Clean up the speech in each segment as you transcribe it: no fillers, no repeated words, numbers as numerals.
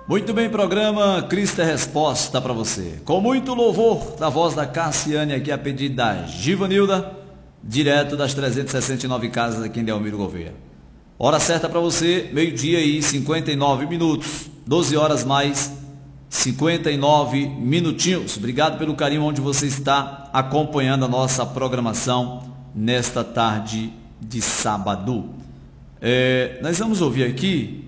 Muito bem, programa Cristo é Resposta para você. Com muito louvor, da voz da Cassiane, aqui a pedido da Givanilda, direto das 369 casas aqui em Delmiro Gouveia. Hora certa para você, meio-dia e 59 minutos, 12 horas mais 59 minutinhos. Obrigado pelo carinho onde você está acompanhando a nossa programação nesta tarde de sábado. Nós vamos ouvir aqui.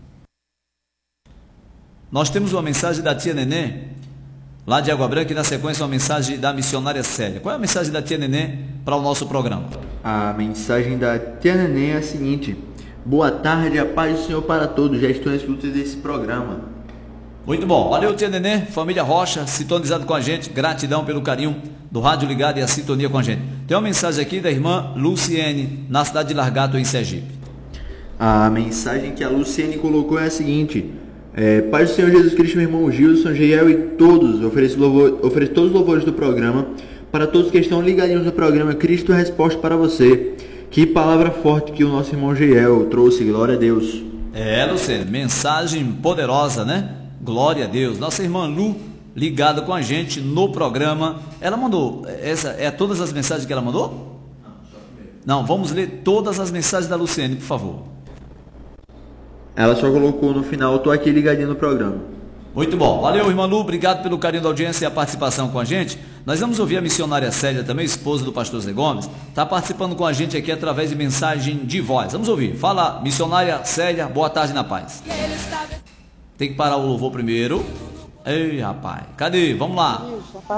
Nós temos uma mensagem da tia Nenê, lá de Água Branca, e na sequência uma mensagem da missionária Célia. Qual é a mensagem da tia Nenê para o nosso programa? A mensagem da tia Nenê é a seguinte: boa tarde, a paz do Senhor para todos, já estou na escuta desse programa. Muito bom, valeu tia Nenê, família Rocha, sintonizado com a gente, gratidão pelo carinho do rádio ligado e a sintonia com a gente. Tem uma mensagem aqui da irmã Luciene, na cidade de Largato, em Sergipe. A mensagem que a Luciene colocou é a seguinte: Pai do Senhor Jesus Cristo, meu irmão Gilson, Geiel e todos, ofereço todos os louvores do programa, para todos que estão ligadinhos no programa Cristo é Resposta para você. Que palavra forte que o nosso irmão Geiel trouxe, glória a Deus. Luciene, mensagem poderosa, né? Glória a Deus. Nossa irmã Lu, ligada com a gente no programa, ela mandou, todas as mensagens que ela mandou? Não, vamos ler todas as mensagens da Luciene, por favor. Ela só colocou no final: eu estou aqui ligadinho no programa. Muito bom, valeu irmã Lu, obrigado pelo carinho da audiência e a participação com a gente. Nós vamos ouvir a missionária Célia também, esposa do pastor Zé Gomes, está participando com a gente aqui através de mensagem de voz. Vamos ouvir, fala missionária Célia, boa tarde na paz. Tem que parar o louvor primeiro. Ei rapaz, cadê? Vamos lá.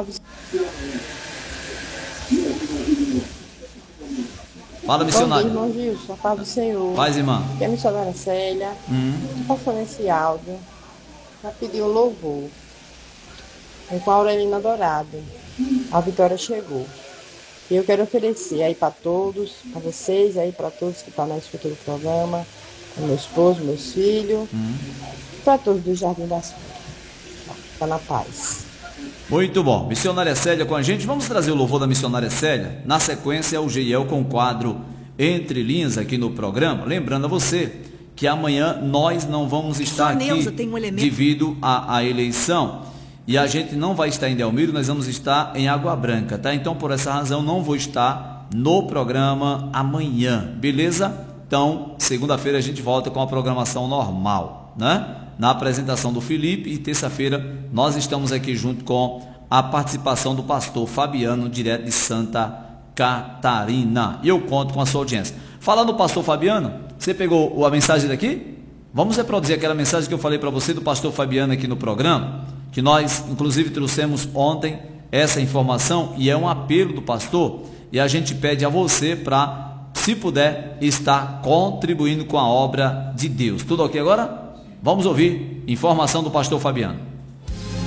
Fala, missionário. Bom dia, irmão Gilson, a paz do Senhor. Paz, irmã. Aqui é a missionária Célia. Passando esse áudio para pedir um louvor. Com a Aurelina Dourado. A vitória chegou. E eu quero oferecer aí para todos, para vocês, aí para todos que estão na escuta do programa, para meu esposo, meus filhos, para todos do Jardim das Flores. Está na paz. Muito bom, missionária Célia com a gente. Vamos trazer o louvor da missionária Célia. Na sequência, o Geiel com o quadro Entre Linhas aqui no programa. Lembrando a você que amanhã nós não vamos estar aqui devido à eleição. E a gente não vai estar em Delmiro, nós vamos estar em Água Branca, tá? Então, por essa razão, não vou estar no programa amanhã, beleza? Então, segunda-feira a gente volta com a programação normal, né? Na apresentação do Felipe, e terça-feira nós estamos aqui junto com a participação do pastor Fabiano, direto de Santa Catarina. E eu conto com a sua audiência. Falando do pastor Fabiano, você pegou a mensagem daqui? Vamos reproduzir aquela mensagem que eu falei para você do pastor Fabiano aqui no programa, que nós inclusive trouxemos ontem essa informação, e é um apelo do pastor, e a gente pede a você para, se puder, estar contribuindo com a obra de Deus. Tudo ok agora? Vamos ouvir informação do pastor Fabiano.